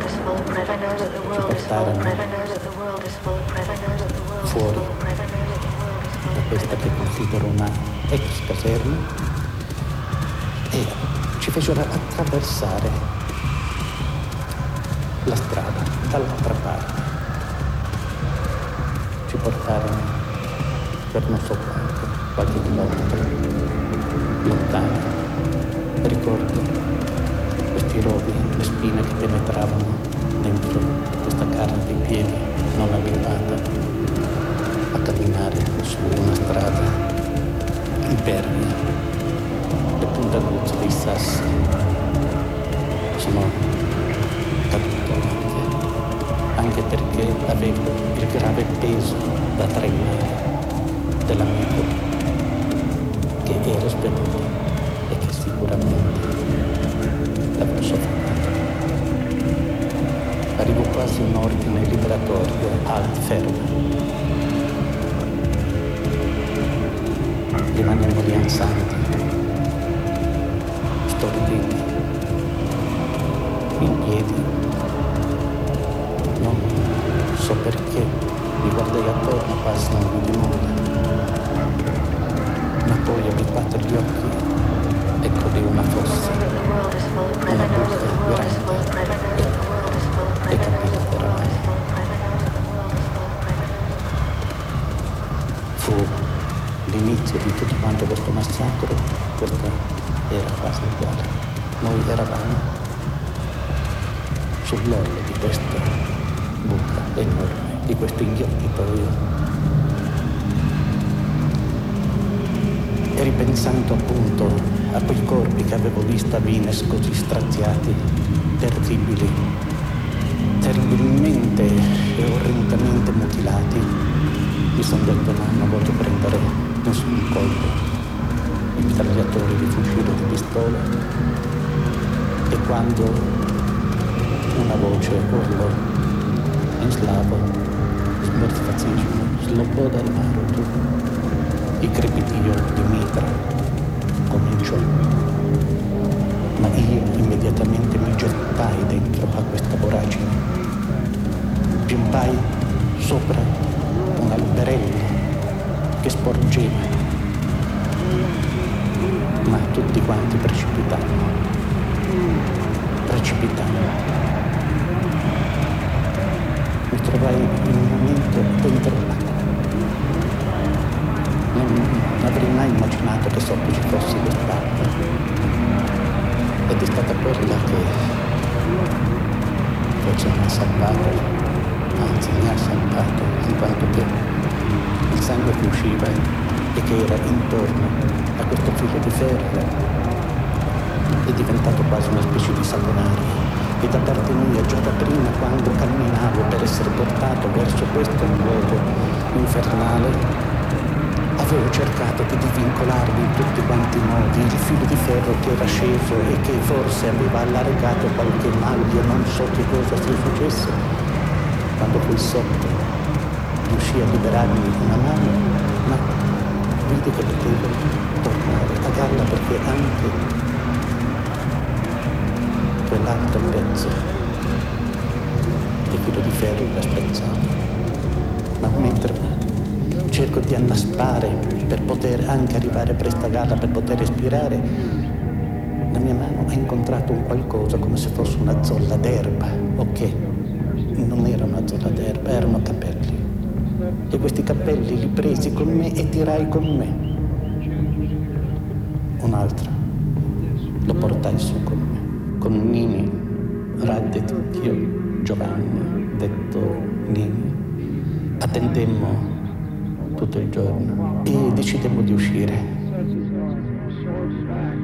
portarono fuori da questa che considero una ex caserma e ci fecero attraversare la strada dall'altra parte. Ci portarono per non so qualche chilometro lontano. Ricordo questi rovi, le spine che penetravano dentro questa carne dei piedi non abituata a camminare su una strada impervia. Le puntaguzze dei sassi sono caduto anche perché avevo il grave peso da tremare dell'amico che ero svenuto e che sicuramente l'avrò sofferto. Arrivo quasi un ordine liberatorio al fermo. Rimaniamo lì ansanti, storditi, in piedi. Non so perché mi guardai attorno quasi non vidi nulla. Ma poi abituato gli occhi, ecco lì una fossa, una buca grande e capito che era me. Fu l'inizio di tutto quanto questo massacro, questa era quasi uguale. Noi eravamo sull'orlo di questa buca enorme, di questo inghiottitoio. E ripensando appunto a quei corpi che avevo visto a Vines così straziati, terribili, terribilmente e orrendamente mutilati, mi sono detto no, non voglio prendere nessun colpo, i mitragliatori di fucile o di pistola. E quando una voce urlò in slavo, smorfazismo, sloboda il narodu, il crepitio di mitra cominciò. Ma io immediatamente mi gettai dentro a questa voragine. Gimpai sopra un alberello che sporgeva, ma tutti quanti precipitavano. Mi trovai in un momento dentro l'acqua. Non avrei mai immaginato che sotto ci fosse quest'acqua. Ed è stata quella che forse mi ha salvato, anzi mi ha salvato, in quanto che il sangue che usciva e che era intorno a questo filo di ferro è diventato quasi una specie di saponaria. E da parte mia, già da prima, quando camminavo per essere portato verso questo luogo infernale, avevo cercato di divincolarmi in tutti quanti i modi il filo di ferro che era sceso e che forse aveva allargato qualche maglia, non so che cosa sia successo. Quando fui sotto, riuscii a liberarmi una mano, ma vidi che potevo tornare a galla perché anche quell'altro pezzo di filo di ferro era spezzato. Ma mentre cerco di annaspare per poter anche arrivare presto a galla, per poter respirare, la mia mano ha incontrato un qualcosa come se fosse una zolla d'erba, ok? Non era una zolla d'erba, erano capelli. E questi capelli li presi con me e tirai con me. Un altro lo portai su con me. Con Nini, Raddetio, Giovanni, detto Nini, attendemmo tutto il giorno e decidemmo di uscire.